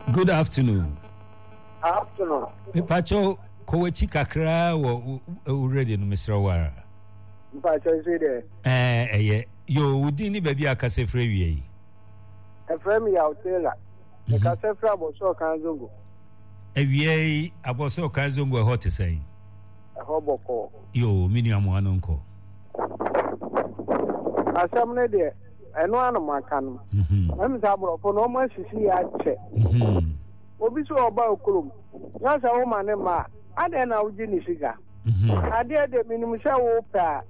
Good afternoon. Afternoon. Pacho Kowachi Kakra or already no Mr. Wara. Pacho say there. You didn't baby a case free. A friend out there. The Casafra was so Kanzungo. A VA, I was so Kanzungo, what to say? A hobo call. You, minimum one uncle. As some lady, and one of my cannon. I'm Zabro for no much to see I check. Obiso about Kulum. That's a woman, Emma. I don't know Jenny Siga. I dare the minimum show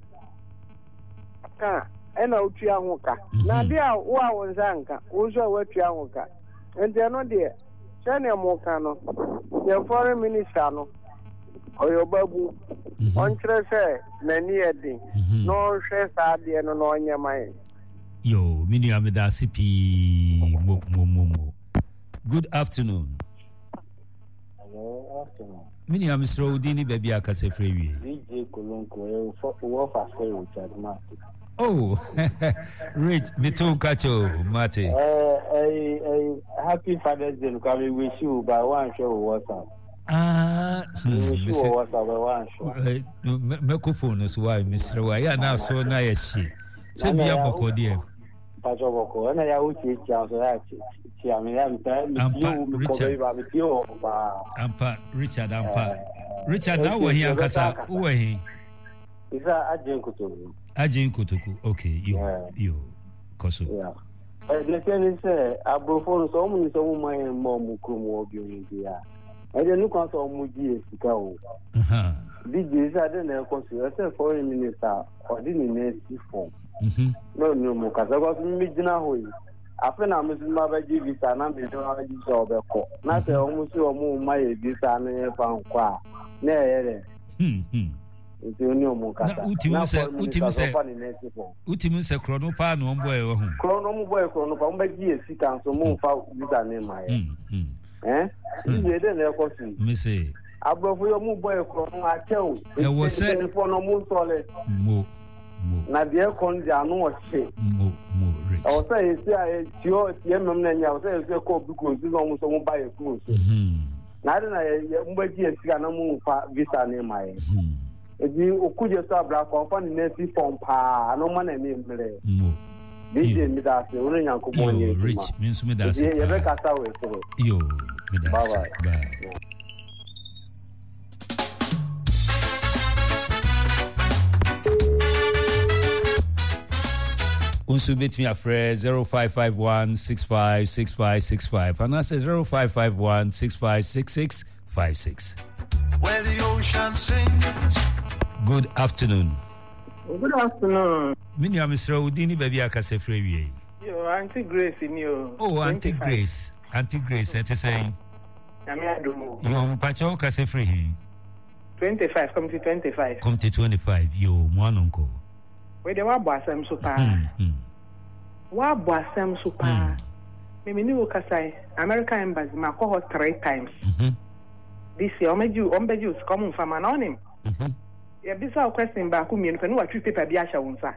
and out Chiamoka. Nadia, who was Anka, also what Chiamoka. And they're not there. China Mokano, the foreign minister, or your babu. On Tresse, many a day. No stress at the end on your mind. Yo, Miniamida CP Momo. Good afternoon. Hello, afternoon. Miniam Srodini baby a case free. DJ Colonco, for Richard Martin. Oh, Rich, me too, Cacho, Mate. Happy Father's Day. We wish you by one show WhatsApp. WhatsApp by one show. Microphone is why, Mr. Waya now so nice. So be a boko, dear. Pacho Boko, and I will teach you. Richard, Richard, now we're here, Casa. Who are he? Is that Ajin Ajin Kutuku? Okay, you, Kosu. Yeah. The thing is, I brought for so many so my mom who India. I didn't look at all Muji Chicago. DJs, I didn't consider foreign minister or didn't form. No, because I was midnight. After I'm Mrs. Mabaji visa, and I'm the job of the not almost more my visa and a pound qua. Nay, it's only Mukasa. Ultimus a chronopan on boy. Chronoboy, sit down so move out visa name my you didn't question. Missy, I brought for your move boy from I tell you. There was said for no more solid. Now, dear Conja, I know what shit. I was saying, your Yemen, and I was saying, because you almost won't buy a cruise. Now, then I move visa name my. If you could just start black company, Nancy from Pa, no man name. DJ Midas, the only uncle, rich means Midas. You, Midas. Bye. Also meet me at 0551 656565 and I say 0551 656656. Where the ocean sings. Good afternoon. Good afternoon. Mini Mr. Udini baby akase free. Yo, Auntie Grace in you. Oh, Auntie Grace. Auntie Grace, I say. You pacho kase free. 25, come to 25. Come to 25, yo, one uncle. Where the Wabasam super. Wabasam super. Maybe new Kasai, American Embassy, my cohort 3 times. This year, Ombeju is coming from an on him. Yeah, this our question back whom you can watch paper Biasha Unsa.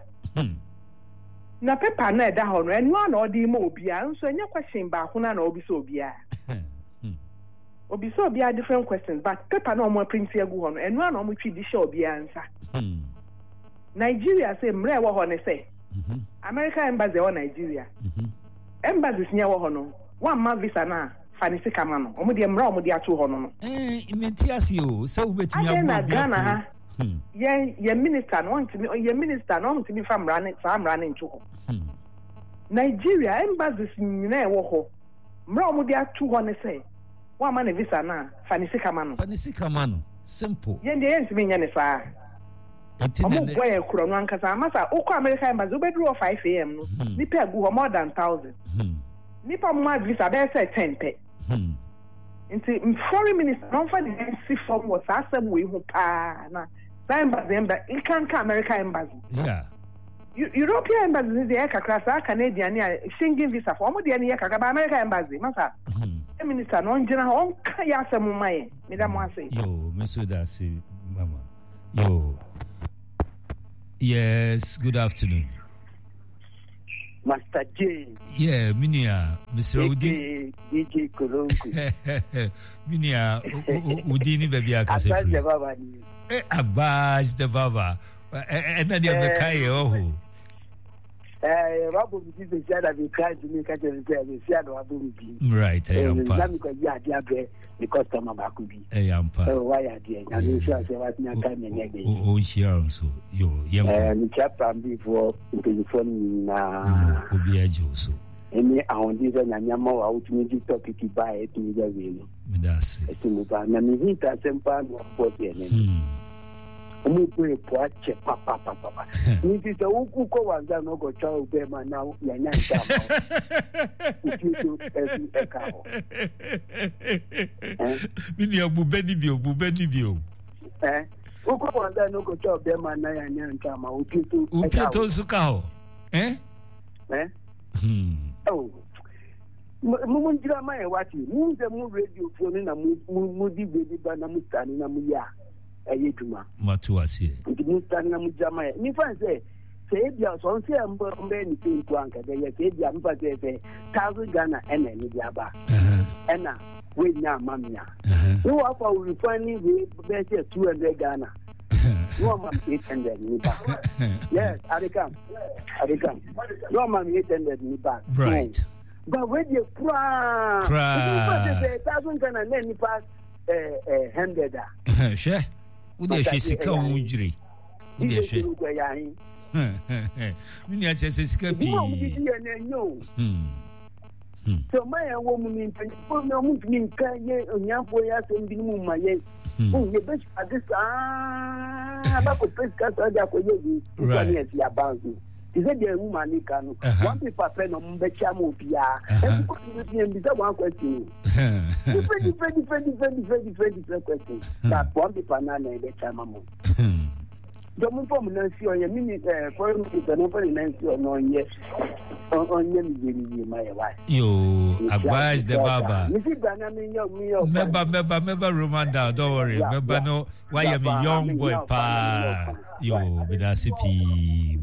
Na paper na da hono, and one or the mobia, so any question back when I know Obisobia. Obisobia different questions, but paper no more prince here go on, and one on which the show be answer. Nigeria say mre wo hono say. American embassy or Nigeria. Embassy near wo hono. One man visa na fanisi kamano. Omo de mra omo de atu hono no. Imentias you so betimi abu Ghana ha. Ye minister no want me ye minister no want me fam running to ho. Nigeria embassy nyina e wo ho. Mra omo de atu hono say. One man visa na fanisi kamano. Fanisi kamano. Simple. Ye de yen timi nya ne saa. I'm going to Kuran Kasa Massa, Oko American Bazubedro 5 a.m. Nipa go more than 1,000. Nipa Mad Visa, they say 10 pay. Into foreign minister, non for the NC form was asked we who pa na. It can't come American embassy. Yeah. European embassy is the Eka class, Canadian, singing visa for the American embassy. Massa, minister, non general, on Kayasa Mumai, Madame Wasi. Yo, Monsieur Darcy, Mama. Yo. Yes, good afternoon. Master J. Yeah, Minia, Mr. Udi. DJ Kolonku. Minia, Udini baby akase. Abbas the Baba. And then you have Kai, oh. Rabu is the shadow of the kind to make a shadow of the right. I am the customer Bakubi. I am part. Oh, why are you? I didn't say what you can again. Oh, sure. So, you chapter before the phone now. So. Any on this and Yamo out to meet topic to buy it to the will. That's it. He has some part of 40. Papa. Papa. It is a Ukuko was done no go child Bema now. Bubeni. Uko was done no go child Bema Nayan Tama. Upito Sukao. Eh? Oh. Mumunjira mai wati. Munze mu radio phone na mudi baby bana mutani na muya. Ayeduma matuasi ndimutana na mujama ni fanse sebia so se mbe ni pinku anka de ye sebia mfa se 1000 Ghana ena ni diaba ena we nya mamia no afa we fani we be se 200 Ghana no mam 800 ni ba yes adekam no mam 800 ni ba right but we dey pra 1000 Ghana na ni pa 100 she Ude she sika unjiri. Ude she. Mini ati se sika bi. So my woman in for no moving can ye onyafo ya so ndi mu maye. Oh ye be this ba ko pesca so ja ko ye. Right. Ya banzu. Is it the woman in Kano? One people friend on Becha Mopia. And one question. Different question. That one people na Becha Mamo. Don't form Nancy or your minute for nobody Nancy or no yet. On my wife. You advise the Baba. Remember Romanda, don't worry. Remember no why I'm a young boy pa. Yo, Bedasipi.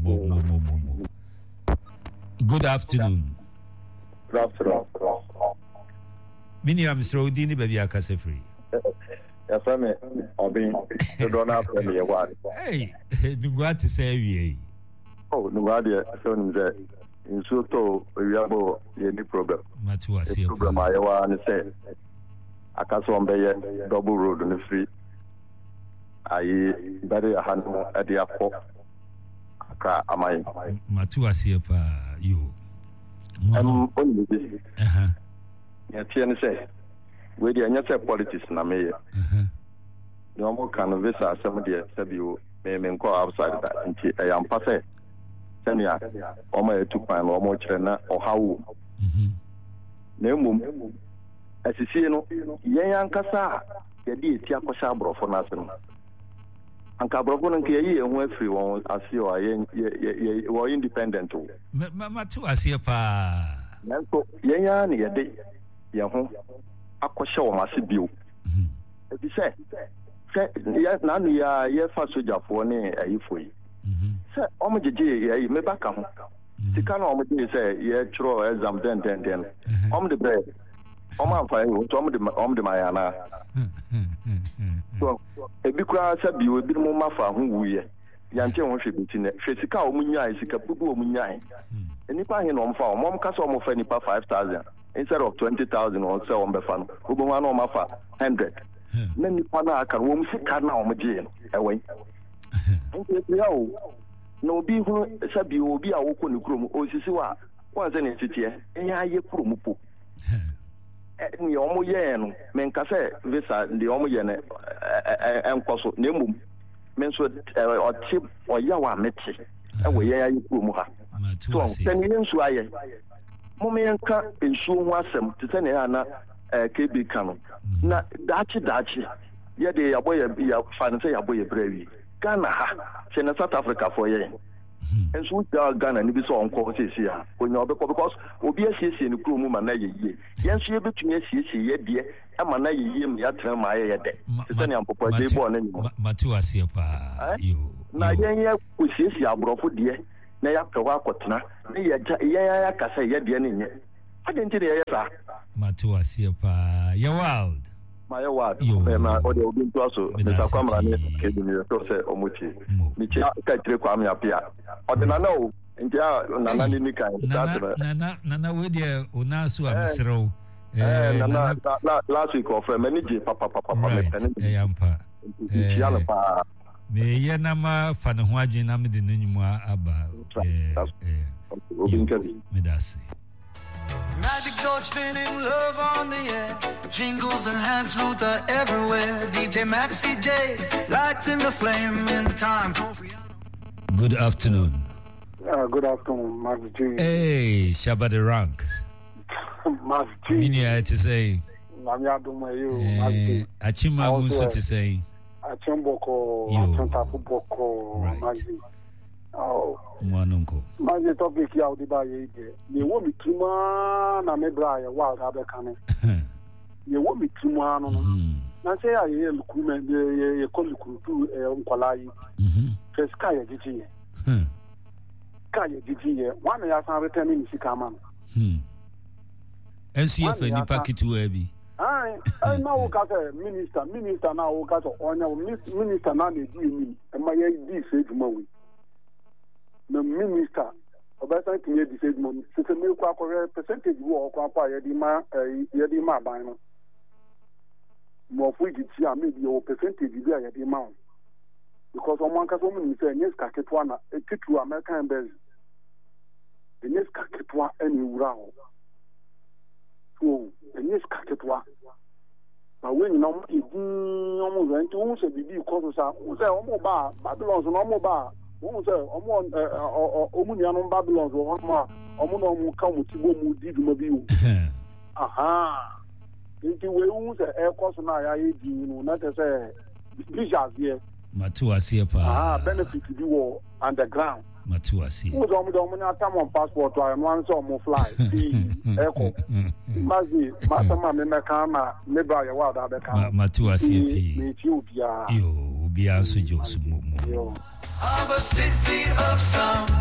Good afternoon. Good afternoon. Mini Mr. Odini baby akase free. Yes, I'm Obin. You don't have to be a word. Hey, you want to say we? Oh, no idea. So in Soto, we have any problem. Matuasi problem. I want to say, I can't say double road on the free. I bury a hand at the airport. Am I? Matuasi you. I'm only this. Yeah, we the anya say politics na me no more can visa some dey sabi me call outside that nti I am pass senia o ma etu pan o mo kire na o hawo na emum asisi no yen ankasa ye dey eti akosha abrofo na ase no anka abrofo no nke ye ehu afiri won ase o ye wo independent o ma tu ase pa nanso yen ya na ye dey ye ho akosha o mase bio ebi se ya na no ya ye fa soja fo ne ayifo yi se o mo jeje ye me baka ho sika na o mo jeje se ye tro exam den o mo de be o ma fa yi o mo de ma ya na so ebi kura se bio ebi mo ma fa ho wuye ya nche ho hwe biti ne hwe sika o mo nyaa sika bubu o mo nyaa enipa he no mo fa o mo ka so mo fa nipa 5000 instead of 20,000 or so on the fan, who want to offer 100. Many pana can womb sick na on Jane away. No be who sabi will be a walk on the groom or Sisiwa. Once in a city, and I ye Kurumupu. And the Omoyen, Mencase, Visa, the Omoyen, and Cosso, Nemum, Menswood or Chip or Yawa Metsi, and we are Kurumuha. So, 10 years why. Momenka nsuo ho asem te se ne ana KB kanu na dachi ye de yaboye ya fa ne se yaboye brawi Ghana ha se na South Africa for ye nsuo da Ghana ni bi so onko sesi ha onya obekọ because obi asiesie ne kuro mu ma na ye ye nso ye betumi asiesie ye de e ma na ye mu ya tren ma ye de te se ne ampopo de bo na ni matu asie pa yo na ye ye kusiesie abrofo de na ya pɛ akɔtena na ya kasa ya de ne nye adenti ya sa matuasie pa ya wild my wild na o de obi nto aso Mr. Kwamra ne kedu mi to se omuchi mi cha ka tire kwa mi apia o de na o ntia nana ni kan nana we de onaso amsrew nana last week of manage papa me yampa me ye na ma fa ne ho agye na me de nanyum aba me da se Magic torch spinning, love on the air. Jingles and hands Luther everywhere. DJ Maxi J, lights in the flame in time. Good afternoon. Good afternoon, Max G. Hey, Shabba the rank. Max G. Minia to say. Namiaduma you, Max G. Achima Muso to say. Achimboko, Achantapuboko, Max G. Oh, Manunko. My topic here, the buy it. You want me to man, I'm a briar, wild other cannon. You want me to man, now say I hear Lukuman, you call Luku, Uncolai, first Kaya Gigi. Kaya Gigi, 1 year, I'm returning to Sikaman. NCF any packet to Abby. I now got a minister now got on your minister now, they do me, and my AD said Mowi. The minister of that time to said, since a milk percentage war, Yadima by now. More free to see, maybe your percentage is there at the amount. Because on one case, woman say, yes, Kaketwana, a titu American base. The next Kaketwa any row. So, the next Kaketwa. But when you know, almost went to also be because of almost bar, Babylon's normal bar. Wọ́n sẹ́ ọmọ ní anú Babylon wọ́n mọ̀ ọmọ náà mú káwọn tí wọ́n mú dídùn mọ́ bí wò. Nti wọ́n ewu sẹ́ ẹ̀kọ́ sọ náà yà yé di inú náà tẹ̀ sẹ́ bíṣàs yẹ. Matuwasie paa. Benefit bi wọ underground. Matuwasie. Wọ́n sọ ọmọ ní atamọ̀ passport ayọ̀ ní wọ́n sọ ọmọ fly bí ẹ̀kọ́. Mazi masama mi mẹ́ka na níbà yẹ wà dá bẹ́ka. Matuwasie pii. Mi ti obiara. Yo obiara nso jẹ osu mu. Of a city of sound.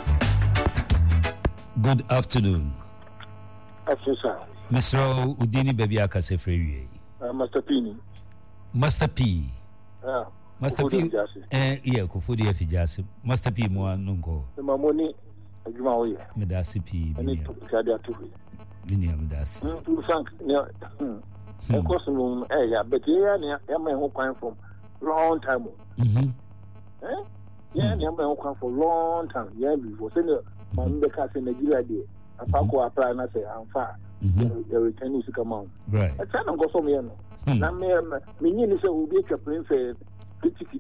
Good afternoon. Sir. Mr. Udini Baby Akasefrewie. Master P. Master P. Master P. Yeah, Kofodi Fijasi. Master P. Moanungo. The Mamoni, Jumaoye. Medasi P. And it Kadia to Miniam Das. To thank, of course, but here, I'm a home from long time. Yeah, I'm come for a long time. Yeah, before senior, my members in Nigeria, and Paco apply and I say, I'm far. The return is to come out. Right. I try to go from here. Now, me, will be a plane for the ticket.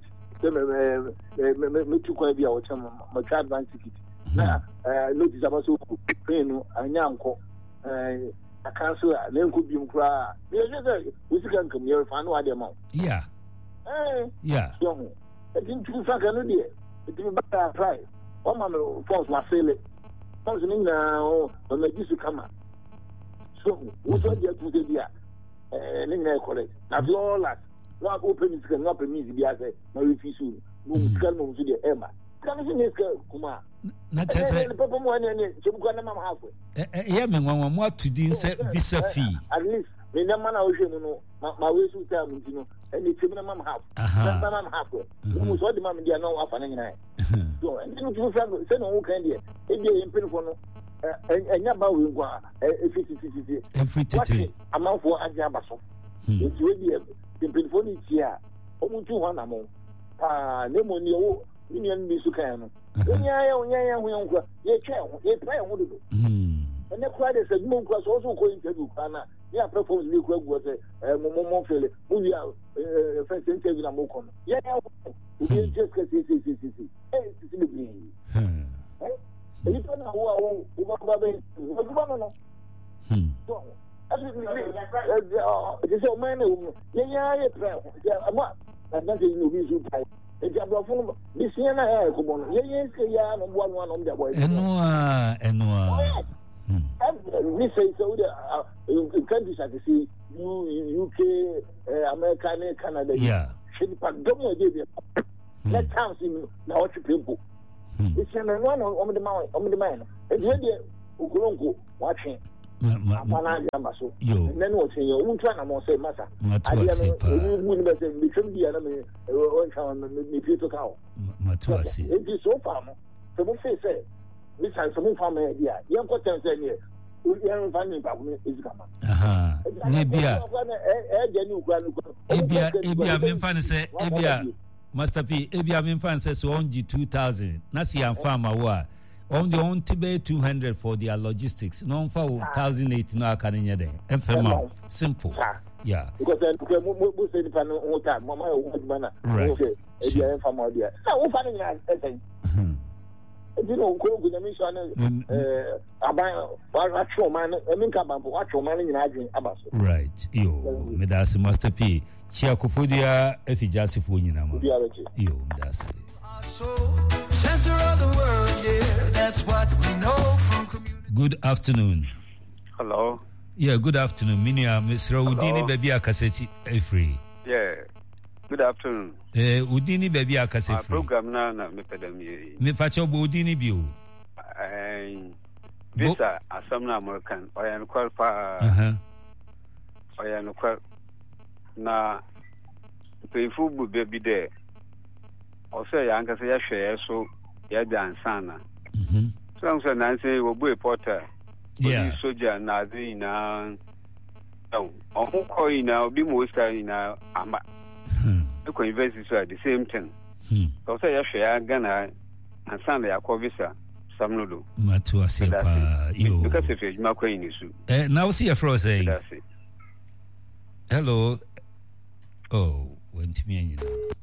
Me too quite be our channel, my card bank ticket. Now, notice about so pain, and uncle. I cancel a name could be cry. We can come here, find what the amount. Yeah. Yeah. So, I didn't do something. It didn't matter. Try. One man force my failure. Something now, when I used to come out. So, what's what you have to do there? And correct. Now, all that. What open is going to open me to be as a refuse. No, come to the Emma. Come in this Kuma. Not just a papa one and halfway. Yeah, man, what to do visa fee. At least, when the man I was my way to tell me, you know. And it's even a mum half. Mum halfway. Almost all the mum they are now up and in. So, and then you send no candy. If they improve on and Yaba will go every day. A mouth for Ajabaso. It's really a telephone here. Almost 200 among. Nemonio, Union Misukan. Yaya, ye try and do. And the crowd is a moon was also going to do. Yeah, propose new was a Momofele, who are first interview in Mokon. Yeah, we just see. You don't know who are this old man, yeah, and that is no reason. It's a problem. This year, I come on. Yes, one on the way. And we say so. Countries like see UK, America, Canada. Yeah. Let times in now to people. It's an one on the mind. And when you go watching. So and then what's in your own trying to say, Massa. I wouldn't be between the enemy to cow. It is so far. Some say, this has some farmer idea. Young Cotton said, we are finding is coming. Maybe I'm fan say, Master P, I'm fan says, on G 2000. Nasi and farmer wa. On the on Tibet 200 for their logistics. No for 1,008 no can day. And simple. Yeah. Because then we say the panel all time. Mama would manner. Right. Okay. From all there. Now, funny anything. You know, go with the mission. Watch your man. I mean, come up. Watch your man in Abaso. Right. Yo, Medasi Master P. Chiakufudia, Efijasifunina. Yo, that's it. Center of the world, yeah, that's what we know from community. Good afternoon. Hello. Yeah, good afternoon. Minia, Mr. Udini Baby Akaseti Efree. Yeah. Good afternoon. Udini Baby Akaseti. Program na me pedami. Me pacho Udini bio. Visa asamna American. Oya kwal pa. Oya kwal na pefu bu baby there. Also, Yanka say, share so ya dance sana. So I'm saying, Nancy will be a porter. Yeah, soldier, Nazi now. Oh, who call you now? Be most in now. I'm a converse at the same time. So say, share Ghana and Sunday, I call visa. Some no do. Matua Sepa, you because if you're not going to now see a frost saying, hello. Oh, went to me.